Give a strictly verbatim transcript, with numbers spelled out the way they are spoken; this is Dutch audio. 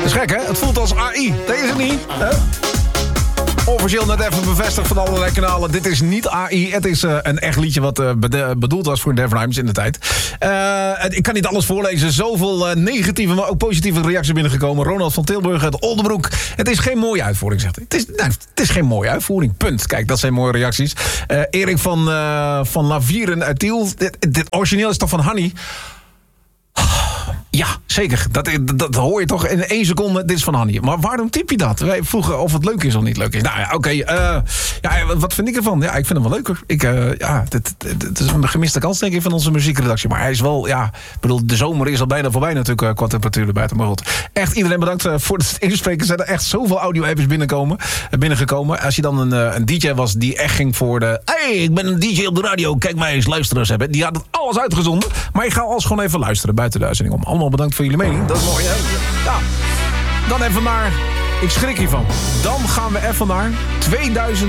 is gek, hè? Het voelt als A I. Dat is het niet, hè? Officieel net even bevestigd van allerlei kanalen. Dit is niet A I. Het is uh, een echt liedje wat uh, bede- bedoeld was voor Devon Rhymes in de tijd. Uh, ik kan niet alles voorlezen. Zoveel uh, negatieve, maar ook positieve reacties binnengekomen. Ronald van Tilburg uit Oldenbroek. Het is geen mooie uitvoering, zegt hij. Het is, nou, het is geen mooie uitvoering. Punt. Kijk, dat zijn mooie reacties. Uh, Erik van, uh, van Lavieren uit Tiel. Dit, dit origineel is toch van Hanny? Ja, zeker. Dat, dat, dat hoor je toch in één seconde. Dit is van Hanny. Maar waarom typ je dat? Wij vroegen of het leuk is of niet leuk is. Nou ja, oké. Okay, uh, ja, wat vind ik ervan? Ja, ik vind hem wel leuker. Ik, uh, ja, dit, dit, dit is een gemiste kans, denk ik, van onze muziekredactie. Maar hij is wel, ja... Ik bedoel, de zomer is al bijna voorbij natuurlijk, uh, qua temperatuur erbij. Maar goed. Echt iedereen bedankt uh, voor het inspreken. Er zijn er echt zoveel audio-appjes binnenkomen, uh, binnengekomen. Als je dan een, uh, een D J was die echt ging voor de... Hey, ik ben een D J op de radio. Kijk mij eens luisteraars hebben. Die had het alles uitgezonden. Maar ik ga alles gewoon even luisteren buiten de uitzending om. Allemaal bedankt voor jullie mening. Dat is mooi, hè? Ja. Dan even naar... Ik schrik hiervan. Dan gaan we even naar tweeduizend